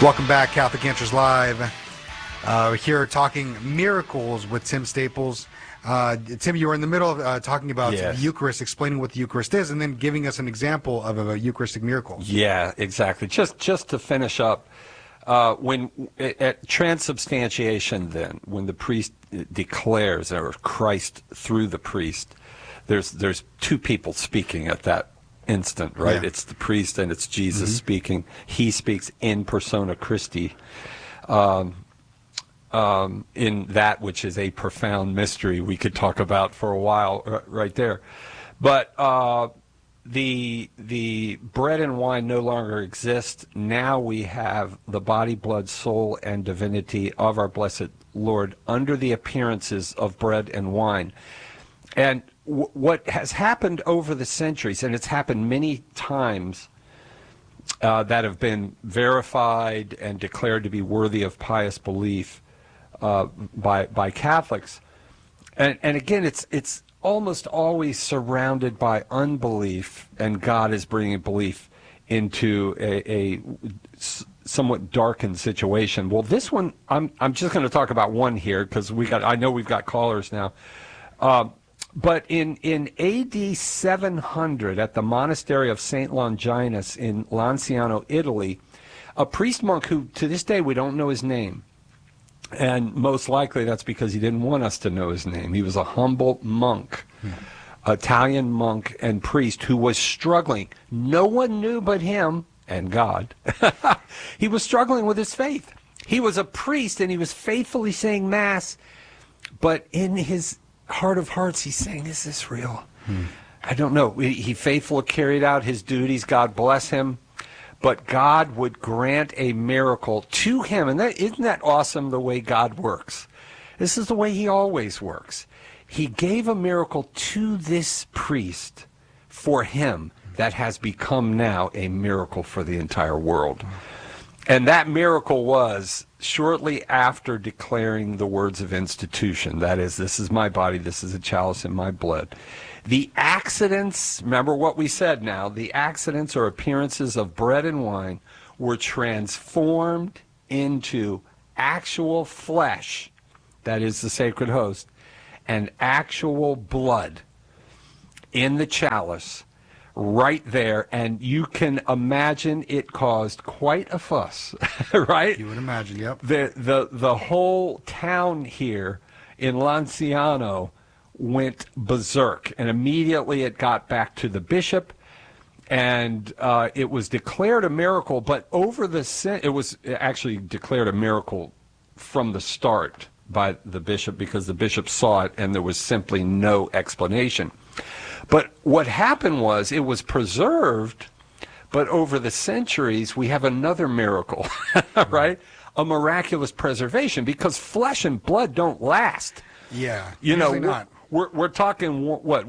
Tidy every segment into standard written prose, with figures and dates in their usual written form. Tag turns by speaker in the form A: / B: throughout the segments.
A: Welcome back, Catholic Answers Live. We're here talking miracles with Tim Staples. Tim, you were in the middle of talking about the Eucharist, explaining what the Eucharist is, and then giving us an example of a Eucharistic miracle.
B: Yeah, exactly. Just to finish up, when at transubstantiation, then when the priest declares, or Christ through the priest, there's two people speaking at that instant, right? Yeah. It's the priest and it's Jesus speaking. He speaks in persona Christi, in that which is a profound mystery we could talk about for a while right there. But the bread and wine no longer exist. Now we have the body, blood, soul, and divinity of our blessed Lord under the appearances of bread and wine. And what has happened over the centuries, and it's happened many times that have been verified and declared to be worthy of pious belief by Catholics, and again, it's almost always surrounded by unbelief, and God is bringing belief into a somewhat darkened situation. Well, this one, I'm just going to talk about one here because I know we've got callers now. But in AD 700, at the monastery of St. Longinus in Lanciano, Italy, a priest monk who, to this day, we don't know his name. And most likely that's because he didn't want us to know his name. He was a humble monk, Italian monk and priest who was struggling. No one knew but him and God. He was struggling with his faith. He was a priest and he was faithfully saying Mass, but in his heart of hearts, he's saying, is this real? I don't know. He faithfully carried out his duties. God bless him. But God would grant a miracle to him. And isn't that awesome, the way God works? This is the way he always works. He gave a miracle to this priest for him that has become now a miracle for the entire world. And that miracle was shortly after declaring the words of institution. That is, this is my body, this is a chalice in my blood. The accidents, remember what we said now, the accidents or appearances of bread and wine were transformed into actual flesh, that is the sacred host, and actual blood in the chalice right there, and you can imagine it caused quite a fuss, right?
A: You would imagine, yep.
B: The whole town here in Lanciano went berserk, and immediately it got back to the bishop, and it was declared a miracle, but it was actually declared a miracle from the start by the bishop, because the bishop saw it and there was simply no explanation. But what happened was it was preserved, but over the centuries we have another miracle, right? A miraculous preservation, because flesh and blood don't last.
A: Yeah,
B: not. We're talking, what,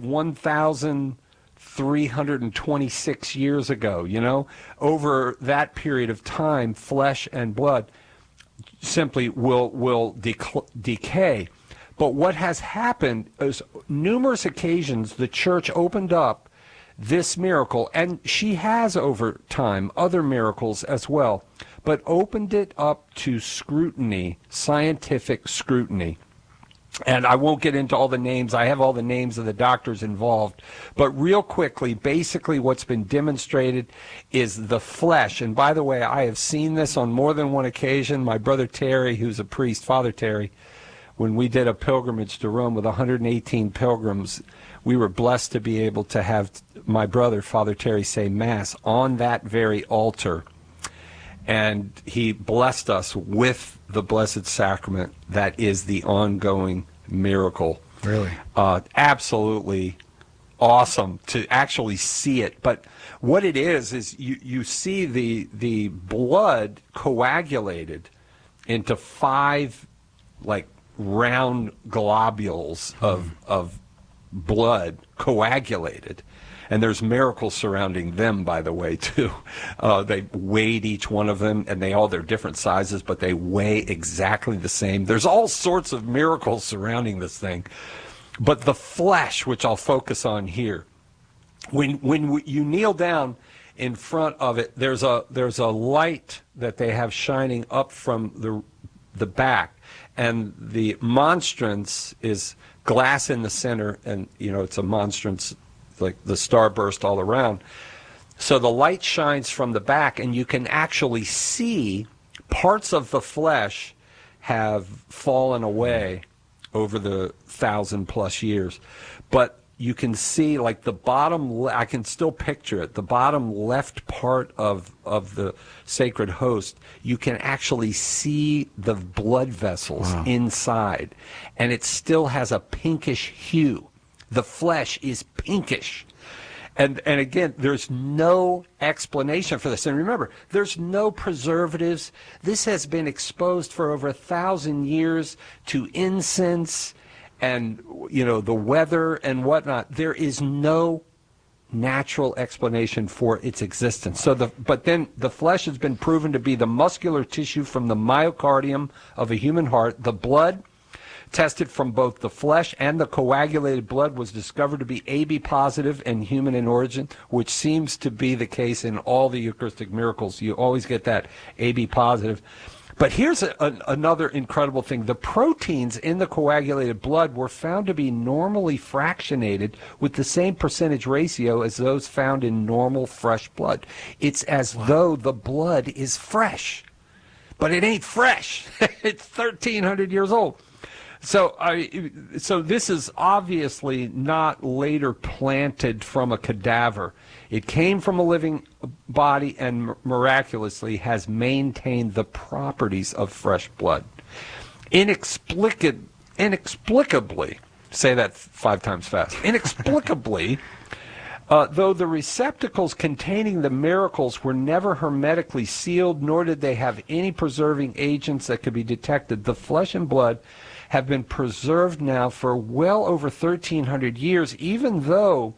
B: 1,326 years ago, Over that period of time, flesh and blood simply will decay. But what has happened is numerous occasions the church opened up this miracle, and she has over time other miracles as well, but opened it up to scrutiny, scientific scrutiny. And I won't get into all the names. I have all the names of the doctors involved. But real quickly, basically what's been demonstrated is the flesh. And by the way, I have seen this on more than one occasion. My brother Terry, who's a priest, Father Terry, when we did a pilgrimage to Rome with 118 pilgrims, we were blessed to be able to have my brother, Father Terry, say Mass on that very altar. And he blessed us with the Blessed Sacrament that is the ongoing miracle.
A: Really?
B: Absolutely awesome to actually see it. But what it is you see the blood coagulated into 5, like, round globules of blood coagulated, and there's miracles surrounding them, by the way, too. They weighed each one of them, and they're different sizes, but they weigh exactly the same. There's all sorts of miracles surrounding this thing. But the flesh, which I'll focus on here, when you kneel down in front of it, there's a light that they have shining up from the back, and the monstrance is glass in the center, and it's a monstrance, like the starburst all around. So the light shines from the back, and you can actually see parts of the flesh have fallen away over the 1,000+ years. But you can see, like, the bottom, I can still picture it, the bottom left part of the sacred host, you can actually see the blood vessels inside, and it still has a pinkish hue. The flesh is pinkish. And again, there's no explanation for this. And remember, there's no preservatives. This has been exposed for over 1,000 years to incense and, the weather and whatnot. There is no natural explanation for its existence. But then the flesh has been proven to be the muscular tissue from the myocardium of a human heart. The blood tested from both the flesh and the coagulated blood was discovered to be AB positive and human in origin, which seems to be the case in all the Eucharistic miracles. You always get that AB positive. But here's another incredible thing. The proteins in the coagulated blood were found to be normally fractionated with the same percentage ratio as those found in normal fresh blood. It's as though the blood is fresh, but it ain't fresh. It's 1,300 years old. So this is obviously not later planted from a cadaver. It came from a living body and miraculously has maintained the properties of fresh blood. Inexplicably, say that 5 times fast, inexplicably, though the receptacles containing the miracles were never hermetically sealed, nor did they have any preserving agents that could be detected, the flesh and blood have been preserved now for well over 1,300 years, even though,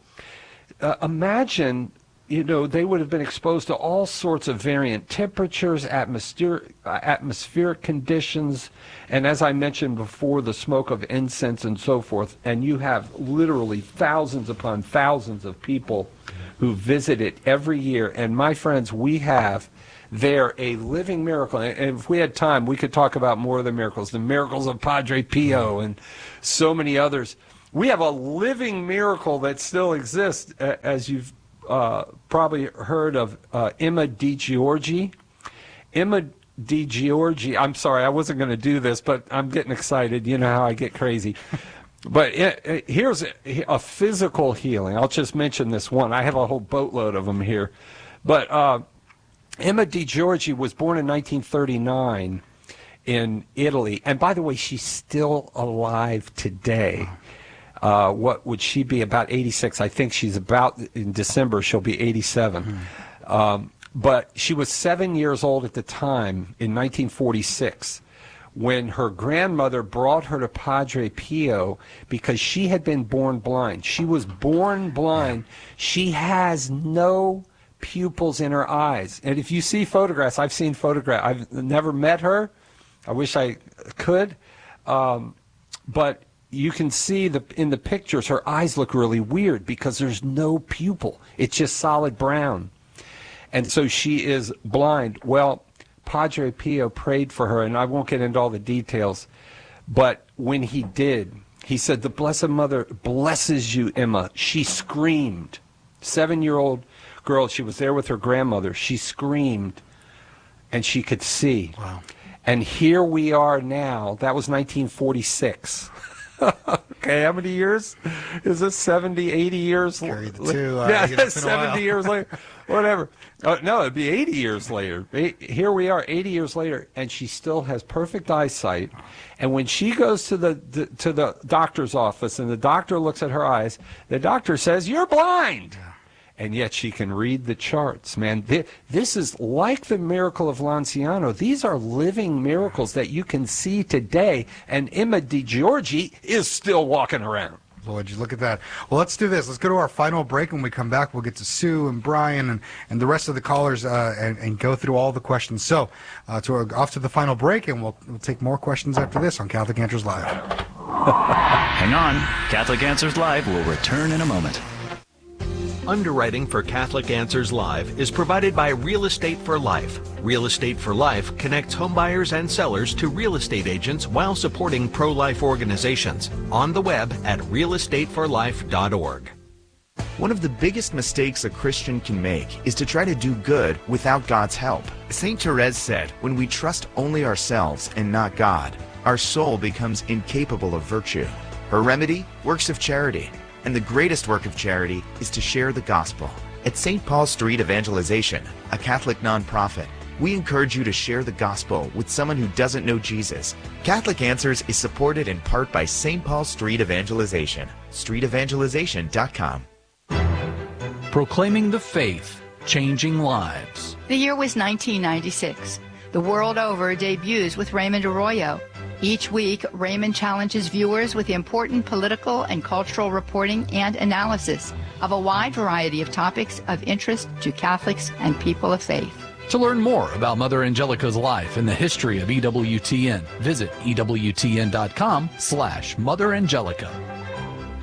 B: imagine, they would have been exposed to all sorts of variant temperatures, atmospheric conditions, and as I mentioned before, the smoke of incense and so forth, and you have literally thousands upon thousands of people who visit it every year. And my friends, we have there a living miracle, and if we had time, we could talk about more of the miracles of Padre Pio and so many others. We have a living miracle that still exists, as you've probably heard of Emma DiGiorgi. Emma DiGiorgi, I'm sorry, I wasn't going to do this, but I'm getting excited. You know how I get crazy. But here's a physical healing. I'll just mention this one. I have a whole boatload of them here. But Emma DiGiorgi was born in 1939 in Italy. And by the way, she's still alive today. What would she be, about 86? I think she's about, in December, she'll be 87. But she was 7 years old at the time in 1946 when her grandmother brought her to Padre Pio because she had been born blind. She was born blind. She has no pupils in her eyes. And if you see photographs, I've seen photographs. I've never met her. I wish I could. But you can see in the pictures, her eyes look really weird because there's no pupil. It's just solid brown. And so she is blind. Well, Padre Pio prayed for her, and I won't get into all the details. But when he did, he said, "The Blessed Mother blesses you, Emma." She screamed. 7-year-old girl, she was there with her grandmother. She screamed, and she could see.
A: Wow.
B: And here we are now. That was 1946. Okay, how many years? Is this 70, 80 years?
A: Carry the two.
B: Yeah, 70 years later. Whatever. No, it'd be 80 years later. Here we are, 80 years later, and she still has perfect eyesight. And when she goes to the doctor's office and the doctor looks at her eyes, the doctor says, "You're blind." Yeah. And yet she can read the charts, man. This is like the miracle of Lanciano. These are living miracles that you can see today, and Emma DiGiorgi is still walking around.
A: Lord, you look at that. Well, let's do this. Let's go to our final break. When we come back, we'll get to Sue and Brian and the rest of the callers and go through all the questions. So, off to the final break, and we'll take more questions after this on Catholic Answers Live.
C: Hang on. Catholic Answers Live will return in a moment. Underwriting for Catholic Answers Live is provided by Real Estate for Life. Real Estate for Life connects homebuyers and sellers to real estate agents while supporting pro-life organizations. On the web at realestateforlife.org.
D: One of the biggest mistakes a Christian can make is to try to do good without God's help. St. Therese said, when we trust only ourselves and not God, our soul becomes incapable of virtue. Her remedy? Works of charity. And the greatest work of charity is to share the gospel. At St. Paul Street Evangelization, a Catholic nonprofit, we encourage you to share the gospel with someone who doesn't know Jesus. Catholic Answers is supported in part by St. Paul Street Evangelization. StreetEvangelization.com.
E: Proclaiming the faith, changing lives.
F: The year was 1996. The world over debuts with Raymond Arroyo. Each week, Raymond challenges viewers with important political and cultural reporting and analysis of a wide variety of topics of interest to Catholics and people of faith.
E: To learn more about Mother Angelica's life and the history of EWTN, visit EWTN.com/Mother Angelica.